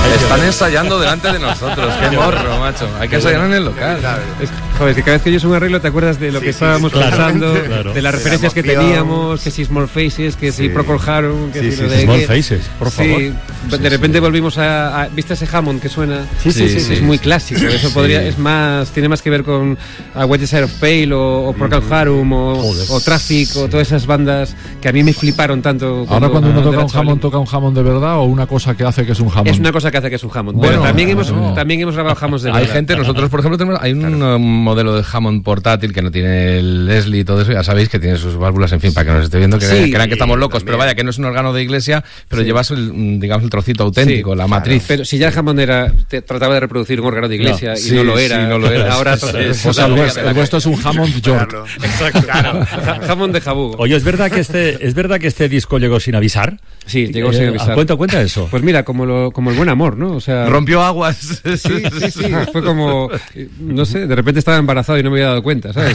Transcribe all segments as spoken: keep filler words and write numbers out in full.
Están ensayando delante de nosotros. Qué morro, macho. Hay que ensayar en el local. Es, joder, que cada vez que oyes un arreglo te acuerdas de lo sí, que estábamos sí, sí, pensando, claro. de las referencias que teníamos, que si Small Faces, que si sí. Procol Harum, que sí, si sí, lo sí, de Small que, Faces, por favor. Sí, sí, de repente sí. volvimos a, a... ¿Viste ese Hammond que suena? Sí, sí, sí. sí es sí, muy sí. clásico. Eso sí. podría, es más, tiene más que ver con A Wet Side of Pale o, o Procol Harum o, o Traffic sí. o todas esas bandas que a mí me fliparon tanto. Cuando, Ahora cuando uno toca un Hammond, ¿toca un Hammond de verdad o una cosa que hace que es un Hammond? Es una cosa que hace que es un Hammond. Bueno, pero también, hemos, no. también hemos grabado Hammonds de verdad. Hay gente, nosotros por ejemplo tenemos, hay un claro. modelo de Hammond portátil que no tiene el Leslie y todo eso, ya sabéis que tiene sus válvulas, en fin, para que nos esté viendo, que sí, crean que estamos locos, también. Pero vaya, que no es un órgano de iglesia, pero sí. llevas el, digamos, el trocito auténtico, sí, la claro. matriz. Pero si ya Hammond era, te, trataba de reproducir un órgano de iglesia no. y sí, no lo era, sí, no lo era. Ahora sí, sí, sí, o sea, el, el vuestro es un Hammond York. Exacto. Claro. Hammond de Jabugo. Oye, ¿es verdad que este, es verdad que este disco llegó sin avisar? Sí, llegó eh, sin avisar. Cuenta, cuenta eso. Pues mira, como lo, como el buen amor, ¿no? O sea, rompió aguas. Sí, sí, sí. Fue como, no sé, de repente estaba embarazado y no me había dado cuenta, ¿sabes?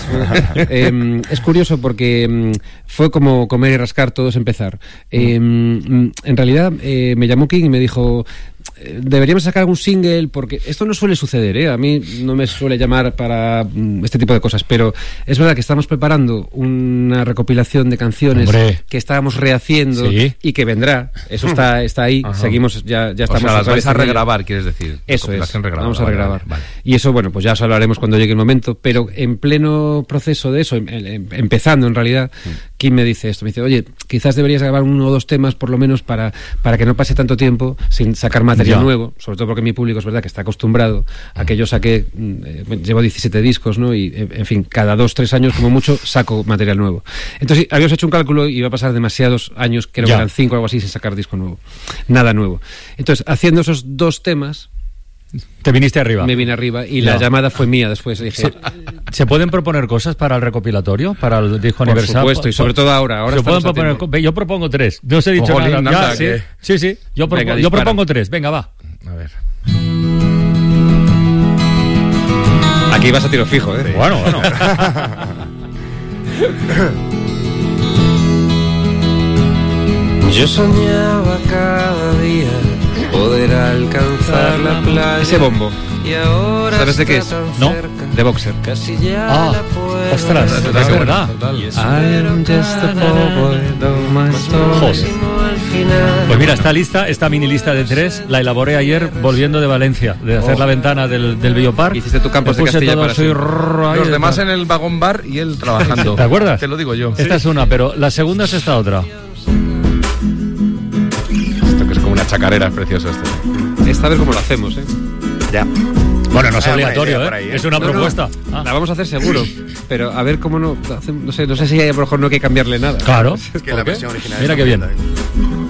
eh, es curioso porque eh, fue como comer y rascar, todo es empezar. Eh, en realidad eh, me llamó King y me dijo, deberíamos sacar algún single, porque esto no suele suceder, ¿eh? A mí no me suele llamar para este tipo de cosas, pero es verdad que estamos preparando una recopilación de canciones Hombre. que estábamos rehaciendo ¿Sí? y que vendrá, eso está, está ahí, Ajá. seguimos, ya, ya estamos... O sea, las vais a regrabar, quieres decir. Eso es, regrabar, vamos a regrabar. Vale, vale. Y eso, bueno, pues ya os hablaremos cuando llegue el momento, pero en pleno proceso de eso, em, em, empezando en realidad, mm. Kim me dice esto, me dice, oye, quizás deberías grabar uno o dos temas por lo menos para, para que no pase tanto tiempo sin sacar material ya. nuevo, sobre todo porque mi público es verdad que está acostumbrado a que yo saque, eh, llevo diecisiete discos, ¿no? Y, en fin, cada dos, tres años como mucho saco material nuevo. Entonces, habíamos hecho un cálculo y iba a pasar demasiados años, creo que eran cinco o algo así, sin sacar disco nuevo. Nada nuevo. Entonces, haciendo esos dos temas... Te viniste arriba. Me vine arriba y ya. La llamada fue mía después. Dije, ¿Se, ¿Se pueden proponer cosas para el recopilatorio? ¿Para el disco por aniversario? Por supuesto, y sobre todo ahora. ahora ¿Se pueden proponer, yo propongo tres. No os he dicho Ojo, nada. nada Ya, que... sí, sí, sí. Yo, propo, Venga, yo propongo tres. Venga, va. A ver. Aquí vas a tiro fijo, ¿eh? Sí. Bueno, bueno. Yo soñaba cada día poder alcanzar la playa. Ese bombo. Y ahora ¿sabes de qué es? No. De Boxer. Casi ya ah, la puedo ostras, es verdad. I'm just a poor boy, though my story. Pues mira, esta lista, esta mini lista de tres, la elaboré ayer volviendo de Valencia, de hacer oh. la ventana del, del Biopark. Hiciste tu Campos de Castilla para soy rrr, Los demás en el vagón bar y él trabajando. ¿Te acuerdas? Te lo digo yo. Esta sí. es una, pero la segunda es esta otra. Esto que es como una chacarera, es precioso esto. Esta vez cómo lo hacemos, ¿eh? Ya. Bueno, no es obligatorio, ¿eh? Ahí, ¿eh? Es una no, propuesta. No, ah. La vamos a hacer seguro, pero a ver cómo no... No sé, no sé si a lo mejor no hay que cambiarle nada. Claro. Es que la versión original Mira qué bien.